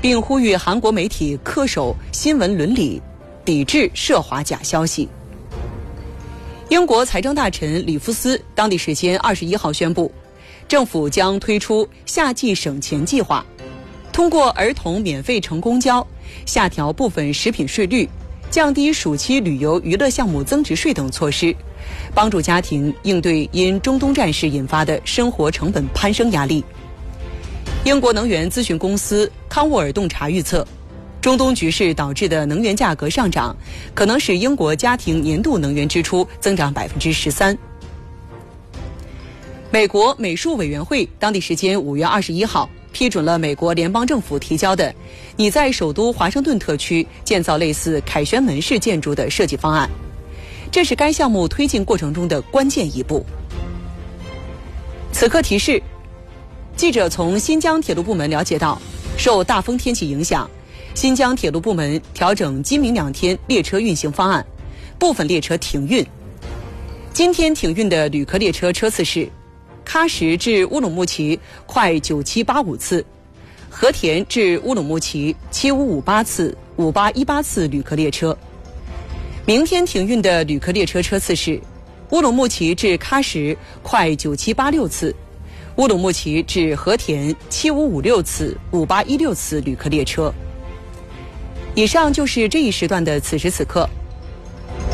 并呼吁韩国媒体恪守新闻伦理，抵制涉华假消息。英国财政大臣里夫斯当地时间21号宣布，政府将推出夏季省钱计划，通过儿童免费乘公交、下调部分食品税率、降低暑期旅游娱乐项目增值税等措施，帮助家庭应对因中东战事引发的生活成本攀升压力。英国能源咨询公司康沃尔洞察预测，中东局势导致的能源价格上涨，可能使英国家庭年度能源支出增长13%。美国美术委员会当地时间5月21号批准了美国联邦政府提交的拟在首都华盛顿特区建造类似凯旋门式建筑的设计方案，这是该项目推进过程中的关键一步。此刻提示，记者从新疆铁路部门了解到，受大风天气影响，新疆铁路部门调整今明两天列车运行方案，部分列车停运。今天停运的旅客列车车次是喀什至乌鲁木齐快9785次，和田至乌鲁木齐7558次、5818次旅客列车。明天停运的旅客列车车次是乌鲁木齐至喀什快9786次，乌鲁木齐至和田7556次、5816次旅客列车。以上就是这一时段的此时此刻。